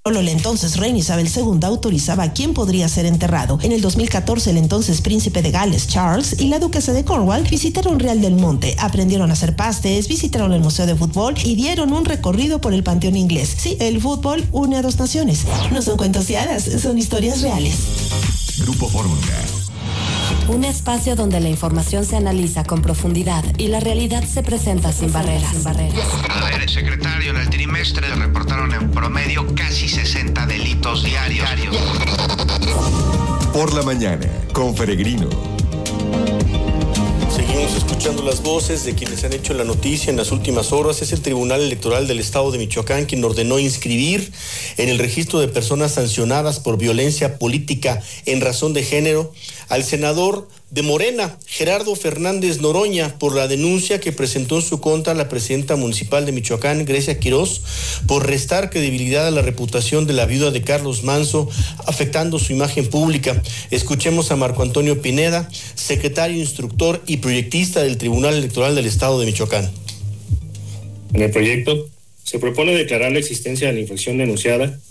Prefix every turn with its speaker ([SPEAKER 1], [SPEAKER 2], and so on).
[SPEAKER 1] Solo la entonces reina Isabel II autorizaba a quién podría ser enterrado. En el 2014, el entonces príncipe de Gales, Charles, y la duquesa de Cornwall visitaron Real del Monte, aprendieron a hacer pastes, visitaron el Museo de Fútbol y dieron un recorrido por el Panteón Inglés. Sí, el fútbol une a dos naciones. No son cuentos y hadas, son historias reales.
[SPEAKER 2] Grupo Fórmula.
[SPEAKER 3] Un espacio donde la información se analiza con profundidad y la realidad se presenta sin barreras.
[SPEAKER 4] A ver, secretario, en el trimestre reportaron en promedio casi 60 delitos diarios.
[SPEAKER 2] Por la mañana, con Peregrino.
[SPEAKER 5] Seguimos escuchando las voces de quienes han hecho la noticia en las últimas horas. Es el Tribunal Electoral del Estado de Michoacán quien ordenó inscribir en el registro de personas sancionadas por violencia política en razón de género al senador de Morena, Gerardo Fernández Noroña, por la denuncia que presentó en su contra la presidenta municipal de Michoacán, Grecia Quirós, por restar credibilidad a la reputación de la viuda de Carlos Manzo, afectando su imagen pública. Escuchemos a Marco Antonio Pineda, secretario, instructor y proyectista del Tribunal Electoral del Estado de Michoacán.
[SPEAKER 6] En el proyecto se propone declarar la existencia de la infracción denunciada